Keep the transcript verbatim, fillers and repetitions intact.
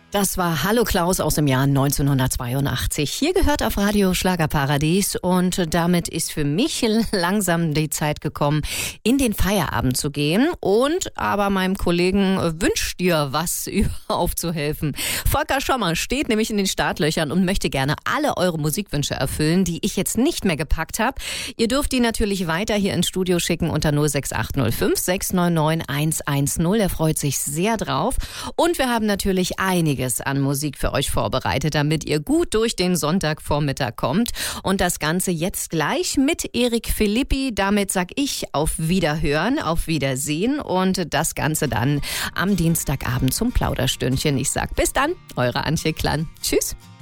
Das war Hallo Klaus aus dem Jahr neunzehnhundertzweiundachtzig. Hier gehört auf Radio Schlagerparadies und damit ist für mich langsam die Zeit gekommen, in den Feierabend zu gehen und aber meinem Kollegen wünscht dir was aufzuhelfen. Volker Schommer steht nämlich in den Startlöchern und möchte gerne alle eure Musikwünsche erfüllen, die ich jetzt nicht mehr gepackt habe. Ihr dürft die natürlich weiter hier ins Studio schicken unter null sechs acht null fünf sechs neun neun eins eins null. Er freut sich sehr drauf und wir haben natürlich einige an Musik für euch vorbereitet, damit ihr gut durch den Sonntagvormittag kommt. Und das Ganze jetzt gleich mit Erik Philippi. Damit sag ich auf Wiederhören, auf Wiedersehen und das Ganze dann am Dienstagabend zum Plauderstündchen. Ich sag bis dann, eure Antje Klann. Tschüss.